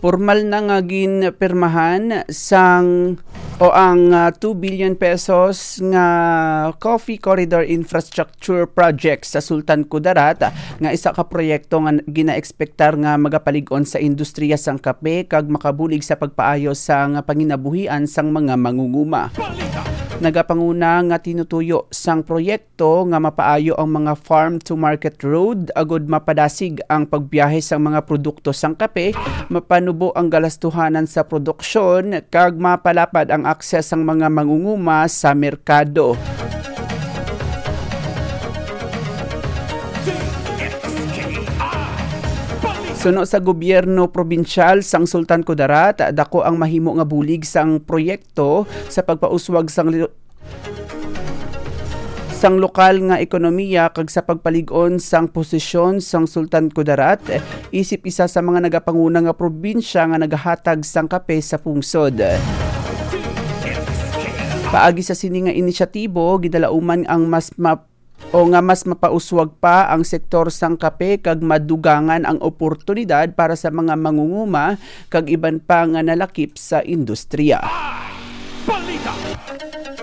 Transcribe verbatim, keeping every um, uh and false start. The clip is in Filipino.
Formal na nga ginpirmahan sang o ang uh, two billion pesos nga Coffee Corridor Infrastructure Project sa Sultan Kudarat nga isa ka proyekto nga ginaekspektar nga magapalig-on sa industriya sang kape kag makabulig sa pagpaayos sang panginabuhian sang mga mangunguma. Nagapanguna nga tinutuyo sang proyekto nga mapaayo ang mga farm to market road agud mapadasig ang pagbiyahe sang mga produkto sang kape, mapanubo ang galastuhanan sa produksyon kag mapalapad ang akses sang mga mangunguma sa merkado. Suno sa gobyerno probinsyal sang Sultan Kudarat, dako ang mahimo nga bulig sang proyekto sa pagpauswag sang li- sang lokal nga ekonomiya kag sa pagpalig-on sang posisyon sang Sultan Kudarat isip isa sa mga nagapanguna nga probinsya nga nagahatag sang kape sa pungsod. Paagi sa sini nga inisyatibo, gidalauman ang mas map o nga mas mapauswag pa ang sektor sang kape kag madugangan ang oportunidad para sa mga mangunguma kag iban pa nga nalakip sa industriya. Balita!